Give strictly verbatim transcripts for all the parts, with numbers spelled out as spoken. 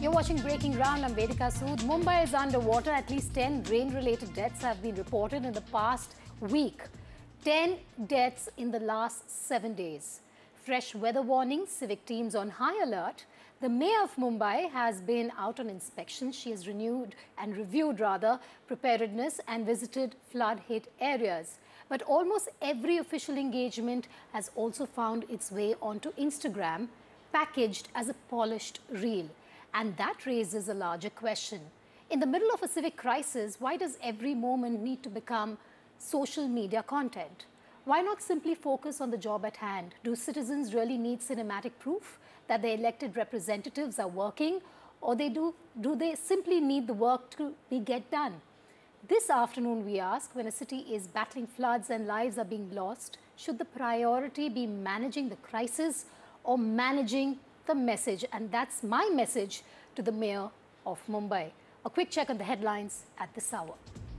You're watching Breaking Ground. I'm Vedika Sood. Mumbai is underwater. At least ten rain-related deaths have been reported in the past week. ten deaths in the last seven days. Fresh weather warnings, civic teams on high alert. The Mayor of Mumbai has been out on inspection. She has renewed and reviewed rather preparedness and visited flood-hit areas. But almost every official engagement has also found its way onto Instagram, packaged as a polished reel. And that raises a larger question. In the middle of a civic crisis, why does every moment need to become social media content? Why not simply focus on the job at hand? Do citizens really need cinematic proof that their elected representatives are working, or they do, do they simply need the work to be get done? This afternoon we ask, when a city is battling floods and lives are being lost, should the priority be managing the crisis or managing the message? And that's my message to the Mayor of Mumbai. A quick check on the headlines at this hour.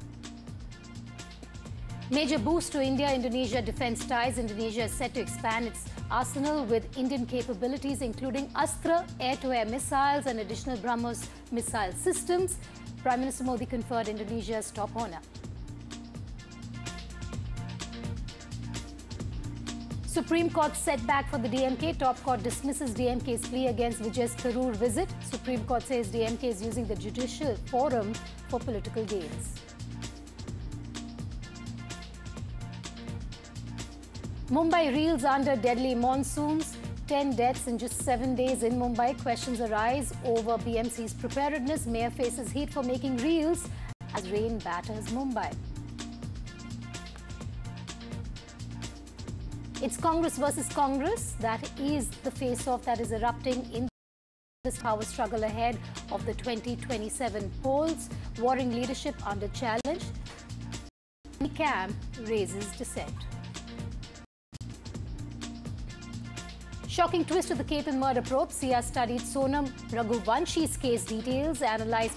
Major boost to India-Indonesia defense ties. Indonesia is set to expand its arsenal with Indian capabilities, including Astra air-to-air missiles and additional BrahMos missile systems. Prime Minister Modi conferred Indonesia's top honor. Supreme Court setback for the D M K. Top court dismisses D M K's plea against Vijay's Karur visit. Supreme Court says D M K is using the judicial forum for political gains. Mumbai reels under deadly monsoons. ten deaths in just seven days in Mumbai. Questions arise over B M C's preparedness. Mayor faces heat for making reels as rain batters Mumbai. It's Congress versus Congress. That is the face-off that is erupting in this power struggle ahead of the twenty twenty-seven polls. Warring leadership under challenge. Camp raises dissent. Shocking twist to the Ketan murder probe. C R studied Sonam Raghuvanshi's case details, analyzed